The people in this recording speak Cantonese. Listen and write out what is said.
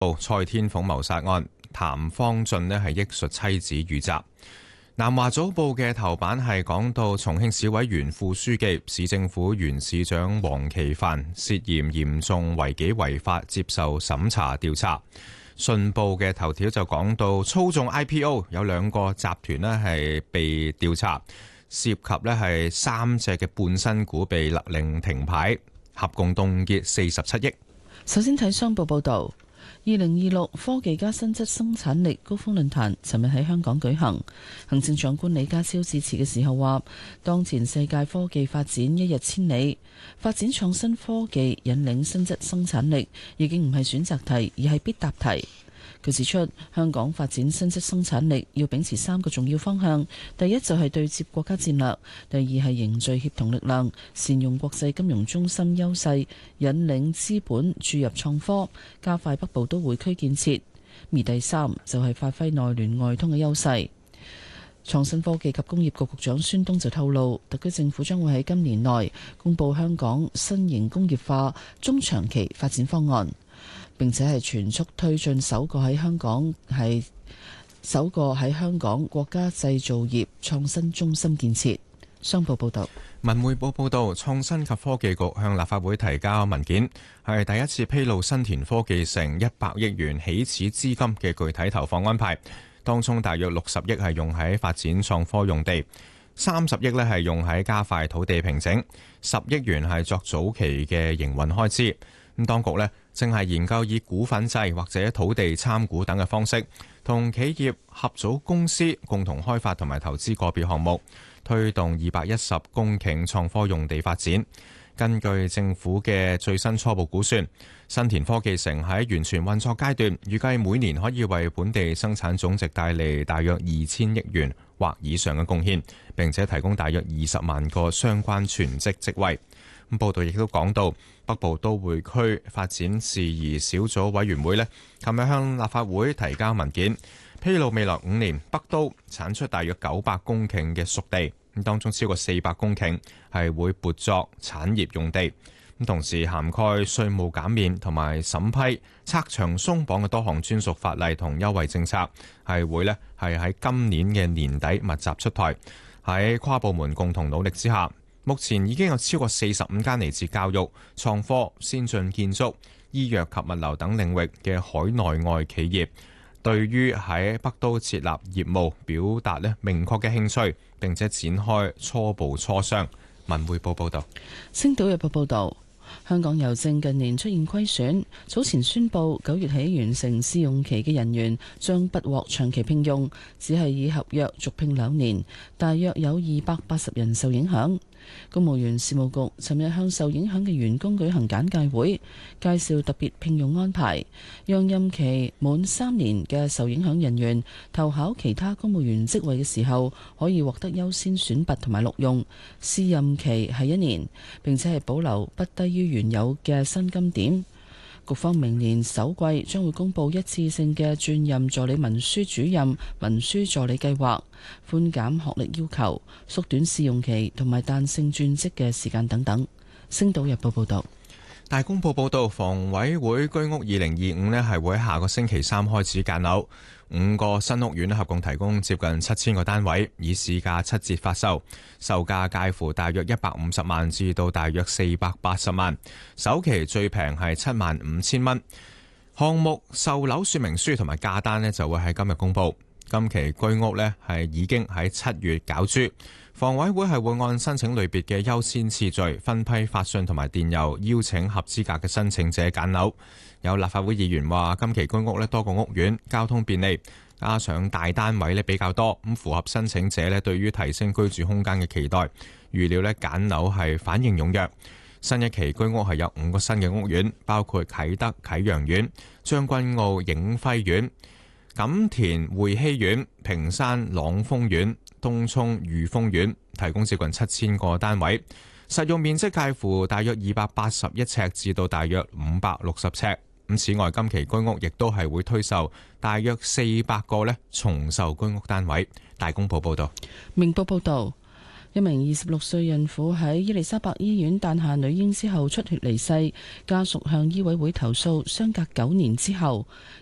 蔡天鳳謀殺案，譚方俊呢係憶述妻子遇襲。南華早報嘅頭版係講到重慶市委原副書記、市政府原市長黃奇帆涉嫌嚴重違紀違法，接受審查調查。信報嘅頭條就講到操縱 IPO 有2個集團呢係被調查，涉及呢係3隻嘅半新股被勒令停牌，合共凍結47億。 首先睇商報報道。2026科技加新質生產力高峰論壇尋日喺香港舉行，行政長官李家超致辭嘅時候話，當前世界科技發展一日千里，發展創新科技引領新質生產力已經唔係選擇題，而係必答題。佢指出，香港發展新質生產力要秉持3個重要方向，第一就係對接國家戰略，第二係凝聚協同力量，善用國際金融中心優勢，引領資本注入創科，加快北部都會區建設，而第三就係發揮內聯外通嘅優勢。創新科技及工業局局長孫東就透露，特區政府將會喺今年內公布香港新型工業化中長期發展方案，並且係全速推進首個喺香港國家製造業創新中心建設。商報報道。 文匯報報道，創新及科技局向立法會提交文件，係第一次披露新田科技城100億元起始資金嘅具體投放安排，當中大約60億係用喺發展創科用地，30億呢係用喺加快土地平整，10億元係作早期嘅營運開支。咁當局呢正係研究以股份制或者土地參股等嘅方式，同企業合組公司共同開發同埋投資個別項目，推動210公頃創科用地發展。根據政府嘅最新初步估算，新田科技城喺完全運作階段，預計每年可以為本地生產總值帶嚟大約2000億元或以上嘅貢獻，並且提供大約20萬個相關全職職位。報道亦都講到，北部都會區發展事宜小組委員會琴日向立法會提交文件，披露未來5年北都產出大約900公頃嘅熟地，當中超過400公頃係會撥作產業用地，同時涵蓋稅務減免同埋審批拆牆鬆綁嘅多項專屬法例同優惠政策，係會係喺今年嘅年底密集出台。喺跨部門共同努力之下，目前已經有超過45間嚟自教育、創科、先進建築、醫藥及物流等領域嘅海內外企業，對於喺北都設立業務表達明確嘅興趣，並且展開初步磋商。文匯報報道。 星島日報報道，香港郵政近年出現虧損，早前宣布9月起完成試用期嘅人員將不獲長期聘用，只係以合約續聘2年，大約有280人受影響。公務員事務局尋日向受影響嘅員工舉行簡介會，介紹特別聘用安排，讓任期滿3年嘅受影響人員投考其他公務員職位嘅時候，可以獲得優先選拔同埋錄用。試任期係1年，並且係保留不低於原有嘅薪金點。局方明年首季將會公布一次性嘅轉任助理文書主任、文書助理計劃，寬減學歷要求，縮短試用期同埋彈性轉職嘅時間等等。星島日報報道。 大公報報道，房委會居屋2025係會喺下個星期3開始揀樓，5個新屋苑合共提供接近7000個單位，以市價7折發售，售價介乎大約150萬至到大約480萬，首期最平係75000蚊。項目售樓說明書同埋價單就會喺今日公布。今期居屋係已經喺7月攪珠，房委會係會按申請類別嘅優先次序分批發信同埋電郵邀請合資格嘅申請者揀樓。有立法會議員話，今期居屋多個屋苑，交通便利，加上大單位比較多，咁符合申請者對於提升居住空間嘅期待。預料揀樓係反應踴躍。新一期居屋係有5個新嘅屋苑，包括啟德啟陽苑、將軍澳映輝苑、錦田匯熙苑、屏山朗豐苑、東涌裕豐苑，提供接近7000個單位，實用面積介乎大約281尺至到大約560尺。此外，今期居屋亦都係會推售大約400個重售居屋單位。大公報報道。 明報報道， 一名26歲孕婦喺伊利沙伯醫院誕下女嬰之後出血離世，家屬向醫委會投訴，相隔9年之後，